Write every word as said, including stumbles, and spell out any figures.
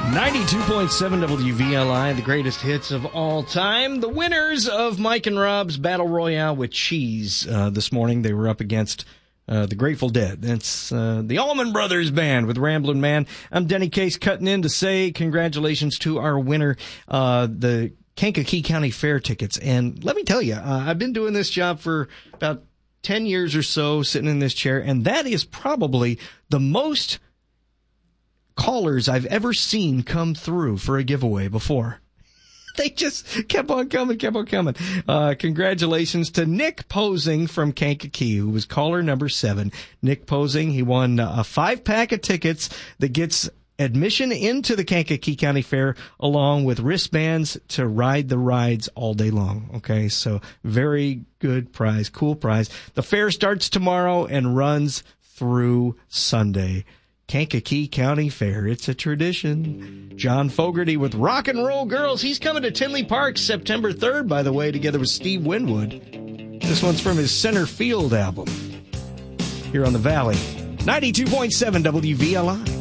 ninety-two point seven W V L I, the greatest hits of all time. The winners of Mike and Rob's Battle Royale with Cheese uh, this morning. They were up against uh, the Grateful Dead. That's uh, the Allman Brothers Band with Ramblin' Man. I'm Denny Case cutting in to say congratulations to our winner, uh, the Kankakee County Fair tickets. And let me tell you, uh, I've been doing this job for about ten years or so, sitting in this chair, and that is probably the most callers I've ever seen come through for a giveaway before. They just kept on coming, kept on coming. Uh, congratulations to Nick Posing from Kankakee, who was caller number seven. Nick Posing, he won a five pack of tickets that gets admission into the Kankakee County Fair along with wristbands to ride the rides all day long. Okay, so very good prize, cool prize. The fair starts tomorrow and runs through Sunday. Kankakee County Fair. It's a tradition. John Fogerty with Rock and Roll Girls. He's coming to Tinley Park September third, by the way, together with Steve Winwood. This one's from his Center Field album here on the Valley. ninety-two point seven W V L I.